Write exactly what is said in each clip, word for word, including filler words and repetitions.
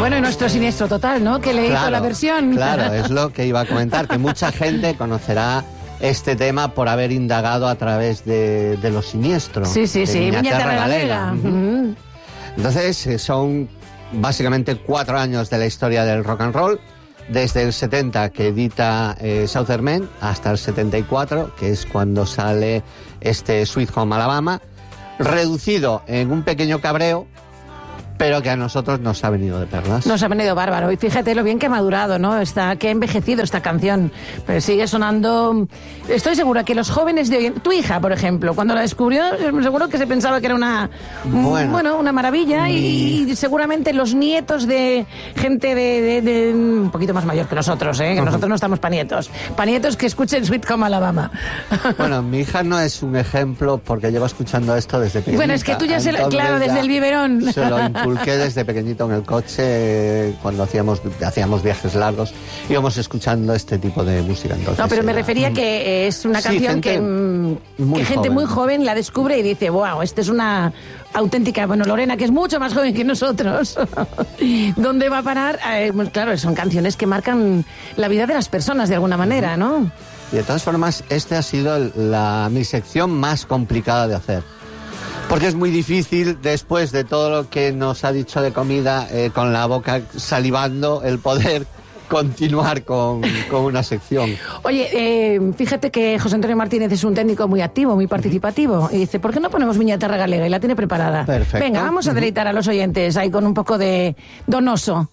Bueno, y nuestro Siniestro Total, ¿no? Que le claro, hizo la versión. Claro, es lo que iba a comentar, que mucha gente conocerá este tema por haber indagado a través de, de Los Siniestros. Sí, sí, sí, Viñaterra Galega. Uh-huh. Entonces, son básicamente cuatro años de la historia del rock and roll, desde el setenta, que edita eh, Southern Men, hasta el setenta y cuatro, que es cuando sale este Sweet Home Alabama, reducido en un pequeño cabreo, pero que a nosotros nos ha venido de perlas. Nos ha venido bárbaro. Y fíjate lo bien que ha madurado, ¿no? Está, que ha envejecido esta canción. Pero sigue sonando... Estoy segura que los jóvenes de hoy... Tu hija, por ejemplo, cuando la descubrió, seguro que se pensaba que era una... Bueno, bueno una maravilla. Mi... Y seguramente los nietos de gente de, de, de... un poquito más mayor que nosotros, ¿eh? Que nosotros no estamos pa' nietos. Pa' nietos que escuchen Sweet Home Alabama. Bueno, mi hija no es un ejemplo porque lleva escuchando esto desde pequeñita. Bueno, es que tú ya, se, claro, desde el biberón. Se lo inculqué desde pequeñito en el coche, cuando hacíamos hacíamos viajes largos, íbamos escuchando este tipo de música. Entonces, no, pero me era... refería que es una canción sí, que, que gente joven. muy joven la descubre y dice, wow, esta es una auténtica... Bueno, Lorena, que es mucho más joven que nosotros, ¿dónde va a parar? Eh, pues claro, son canciones que marcan la vida de las personas de alguna manera, ¿no? Y de todas formas, esta ha sido la, mi sección más complicada de hacer. Porque es muy difícil, después de todo lo que nos ha dicho de comida, eh, con la boca salivando, el poder continuar con, con una sección. Oye, eh, fíjate que José Antonio Martínez es un técnico muy activo, muy participativo. Y dice, ¿por qué no ponemos Viñaterra Galega? Y la tiene preparada. Perfecto. Venga, vamos a deleitar a los oyentes ahí con un poco de Donoso.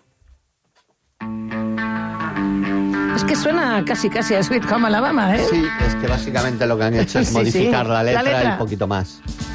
Es que suena casi casi a Sweet Home Alabama, ¿eh? Sí, es que básicamente lo que han hecho es sí, modificar sí. la, letra la letra un poquito más.